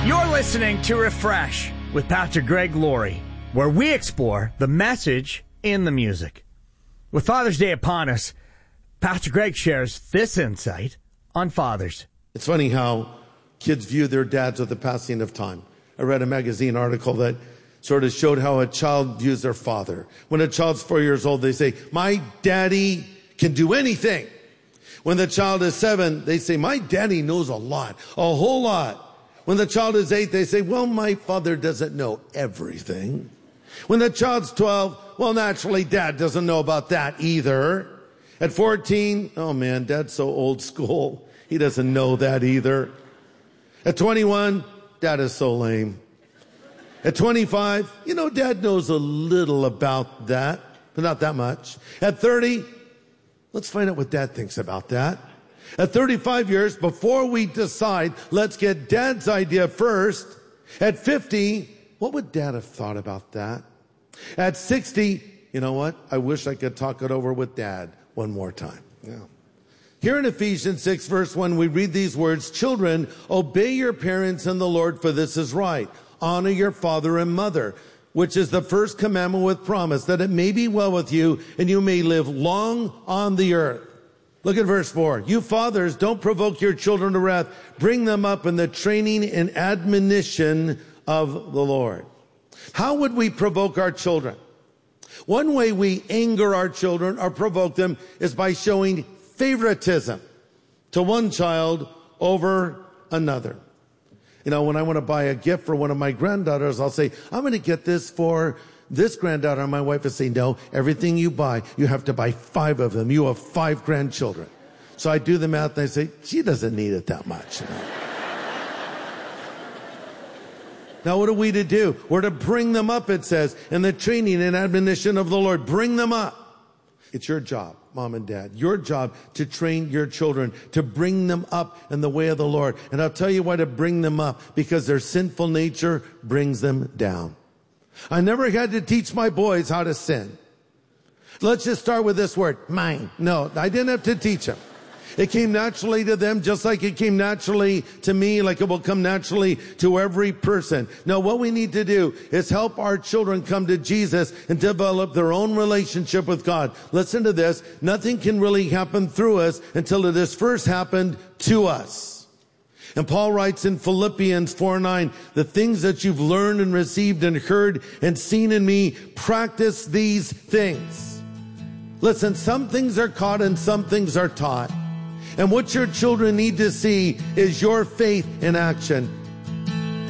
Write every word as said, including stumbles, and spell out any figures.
You're listening to Refresh with Pastor Greg Laurie, where we explore the message in the music. With Father's Day upon us, Pastor Greg shares this insight on fathers. It's funny how kids view their dads with the passing of time. I read a magazine article that sort of showed how a child views their father. When a child's four years old, they say, my daddy can do anything. When the child is seven, they say, my daddy knows a lot, a whole lot. When the child is eight, they say, well, my father doesn't know everything. When the child's twelve, well, naturally, dad doesn't know about that either. At fourteen, oh man, dad's so old school. He doesn't know that either. At twenty-one, dad is so lame. At twenty-five, you know, dad knows a little about that, but not that much. At thirty, let's find out what dad thinks about that. At thirty-five years, before we decide, let's get dad's idea first. At fifty, what would dad have thought about that? At sixty, you know what? I wish I could talk it over with dad one more time. Yeah. Here in Ephesians six, verse one, we read these words, children, obey your parents in the Lord, for this is right. Honor your father and mother, which is the first commandment with promise, that it may be well with you and you may live long on the earth. Look at verse four. You fathers, don't provoke your children to wrath. Bring them up in the training and admonition of the Lord. How would we provoke our children? One way we anger our children or provoke them is by showing favoritism to one child over another. You know, when I want to buy a gift for one of my granddaughters, I'll say, I'm going to get this for this granddaughter. And my wife will say, no, everything you buy, you have to buy five of them. You have five grandchildren. So I do the math and I say, she doesn't need it that much. You know? Now, what are we to do? We're to bring them up, it says, in the training and admonition of the Lord. Bring them up. It's your job, mom and dad, your job to train your children, to bring them up in the way of the Lord. And I'll tell you why to bring them up, because their sinful nature brings them down. I never had to teach my boys how to sin. Let's just start with this word, mine. No, I didn't have to teach them. It came naturally to them, just like it came naturally to me, like it will come naturally to every person. Now, what we need to do is help our children come to Jesus and develop their own relationship with God. Listen to this. Nothing can really happen through us until it has first happened to us. And Paul writes in Philippians four nine, the things that you've learned and received and heard and seen in me, practice these things. Listen, some things are caught and some things are taught. And what your children need to see is your faith in action.